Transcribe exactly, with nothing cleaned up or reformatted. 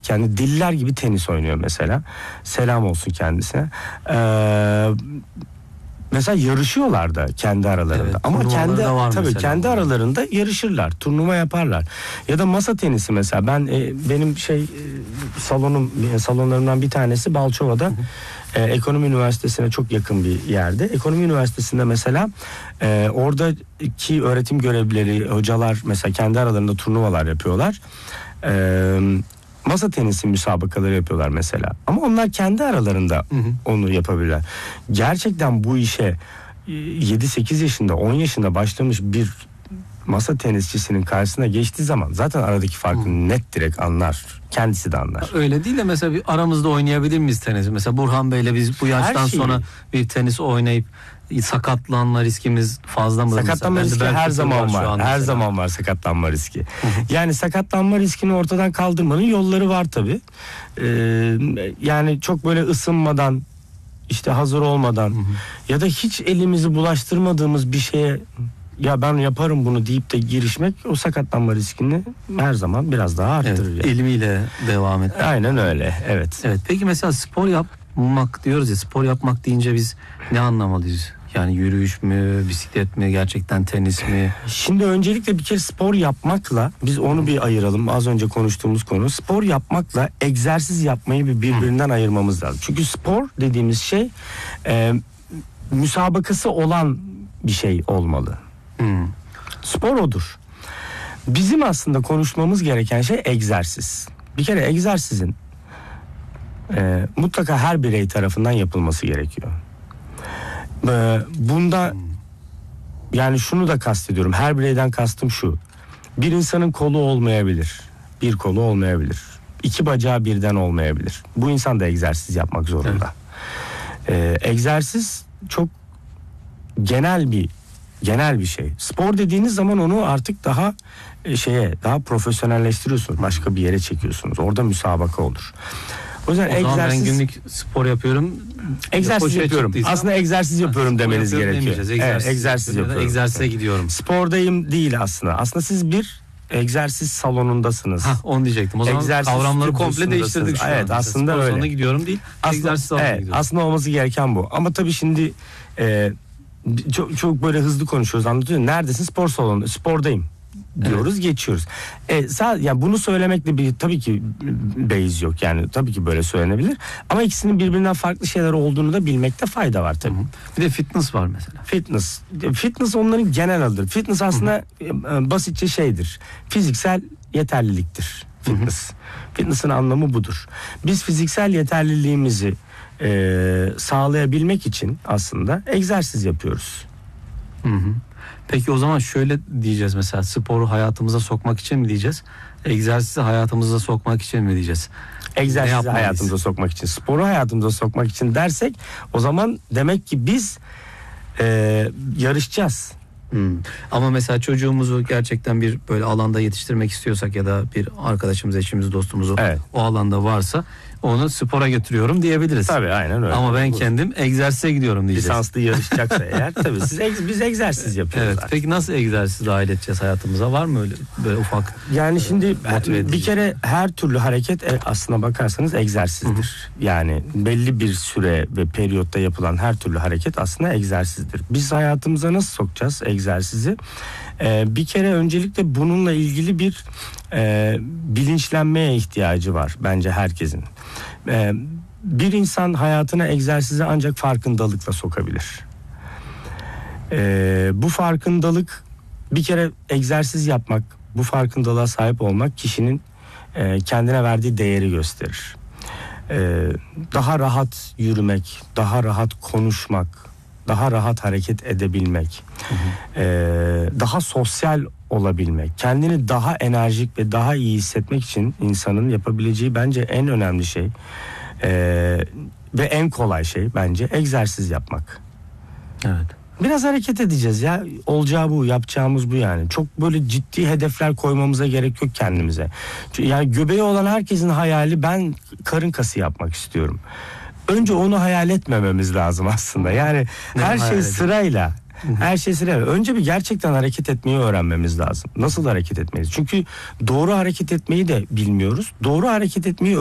kendi deliler gibi tenis oynuyor mesela. Selam olsun kendisine. Ee, mesela yarışıyorlar da kendi aralarında. Evet, ama kendi tabii mesela. kendi aralarında yarışırlar, turnuva yaparlar. Ya da masa tenisi mesela. Ben e, benim şey e, salonum salonlarımdan bir tanesi Balçova'da. Hı hı. E, Ekonomi Üniversitesi'ne çok yakın bir yerde. Ekonomi Üniversitesi'nde mesela e, oradaki öğretim görevlileri, hocalar mesela kendi aralarında turnuvalar yapıyorlar. Eee Masa tenisi müsabakaları yapıyorlar mesela. Ama onlar kendi aralarında hı hı. onu yapabilirler. Gerçekten bu işe yedi sekiz yaşında, on yaşında başlamış bir masa tenisçisinin karşısına geçtiği zaman zaten aradaki farkı hı. net direkt anlar. Kendisi de anlar. Öyle değil de mesela bir aramızda oynayabilir miyiz tenis? Mesela Burhan Bey'le biz bu yaştan şeyi... sonra bir tenis oynayıp sakatlanma riskimiz fazla mı? Sakatlanma mesela? riski her zaman var. Her mesela. zaman var sakatlanma riski. Yani sakatlanma riskini ortadan kaldırmanın yolları var tabii. Ee, yani çok böyle ısınmadan, işte hazır olmadan hı hı. ya da hiç elimizi bulaştırmadığımız bir şeye ya ben yaparım bunu deyip de girişmek o sakatlanma riskini her zaman biraz daha arttırır. Evet, yani. Elimiyle devam et. Aynen öyle. Evet. Evet. Peki mesela spor yapmak diyoruz ya, spor yapmak deyince biz ne anlamalıyız? Yani yürüyüş mü, bisiklet mi, gerçekten tenis mi? Şimdi öncelikle bir kere spor yapmakla, biz onu bir ayıralım. Az önce konuştuğumuz konu. Spor yapmakla egzersiz yapmayı bir birbirinden Hı. ayırmamız lazım. Çünkü spor dediğimiz şey e, müsabakası olan bir şey olmalı. Hı. Spor odur. Bizim aslında konuşmamız gereken şey egzersiz. Bir kere egzersizin e, mutlaka her birey tarafından yapılması gerekiyor. Bunda yani şunu da kastediyorum. Her bireyden kastım şu. Bir insanın kolu olmayabilir. Bir kolu olmayabilir. İki bacağı birden olmayabilir. Bu insan da egzersiz yapmak zorunda. Evet. Ee, egzersiz çok genel bir genel bir şey. Spor dediğiniz zaman onu artık daha şeye, daha profesyonelleştiriyorsunuz. Başka bir yere çekiyorsunuz. Orada müsabaka olur. O yüzden o egzersiz... zaman ben günlük spor yapıyorum. Egzersiz yapıyorum. Aslında egzersiz yapıyorum demeniz gerekiyor. Egzersiz, evet, egzersiz yapıyorum. Egzersize gidiyorum. Spordayım değil aslında. Aslında siz bir egzersiz salonundasınız. Hah, onu diyecektim. O zaman egzersiz kavramları komple değiştirdik şu evet, an. aslında spor öyle. salonuna gidiyorum değil. Aslında, egzersiz salonuna evet, gidiyorum. Aslında olması gereken bu. Ama tabii şimdi e, çok çok böyle hızlı konuşuyoruz, anlatıyoruz. Neredesin? Spor salonu. Spordayım diyoruz, evet. geçiyoruz. E, sağ, yani bunu söylemekle bir tabii ki beis yok, yani tabii ki böyle söylenebilir. Ama ikisinin birbirinden farklı şeyler olduğunu da bilmekte fayda var tabii. Hı-hı. Bir de fitness var mesela. Fitness. Fitness onların genel adıdır. Fitness aslında Hı-hı. basitçe şeydir. Fiziksel yeterliliktir. Fitness. Hı-hı. Fitness'ın anlamı budur. Biz fiziksel yeterliliğimizi e, sağlayabilmek için aslında egzersiz yapıyoruz. Hı hı. Peki o zaman şöyle diyeceğiz, mesela sporu hayatımıza sokmak için mi diyeceğiz? Egzersizi hayatımıza sokmak için mi diyeceğiz? Egzersizi hayatımıza sokmak için, sporu hayatımıza sokmak için dersek o zaman demek ki biz e, yarışacağız. Hmm. Ama mesela çocuğumuzu gerçekten bir böyle alanda yetiştirmek istiyorsak ya da bir arkadaşımız, eşimiz, dostumuzu evet. o alanda varsa onu spora götürüyorum diyebiliriz. Tabii aynen öyle. Ama ben kendim egzersize gidiyorum diyeceğiz. Lisanslı yarışacaksa eğer tabii siz egz, biz egzersiz yapıyoruz. Evet. Peki nasıl egzersiz dahil edeceğiz hayatımıza? Var mı öyle böyle ufak? Yani şimdi bir kere her türlü hareket aslına bakarsanız egzersizdir. Hı hı. Yani belli bir süre ve periyotta yapılan her türlü hareket aslında egzersizdir. Biz hayatımıza nasıl sokacağız egzersizi? Ee, bir kere öncelikle bununla ilgili bir e, bilinçlenmeye ihtiyacı var bence herkesin. Ee, bir insan hayatına egzersizi ancak farkındalıkla sokabilir. Ee, bu farkındalık, bir kere egzersiz yapmak, bu farkındalığa sahip olmak kişinin e, kendine verdiği değeri gösterir. Ee, daha rahat yürümek, daha rahat konuşmak, daha rahat hareket edebilmek, hı hı. Ee, daha sosyal olabilmek, kendini daha enerjik ve daha iyi hissetmek için insanın yapabileceği bence en önemli şey ee, ve en kolay şey bence egzersiz yapmak. Evet. Biraz hareket edeceğiz ya, olacağı bu, yapacağımız bu yani. Çok böyle ciddi hedefler koymamıza gerek yok kendimize. Yani göbeği olan herkesin hayali, ben karın kası yapmak istiyorum. Önce onu hayal etmememiz lazım aslında. Yani her ne şey sırayla. her şeysi önce bir gerçekten hareket etmeyi öğrenmemiz lazım. Nasıl hareket etmeliyiz? Çünkü doğru hareket etmeyi de bilmiyoruz. Doğru hareket etmeyi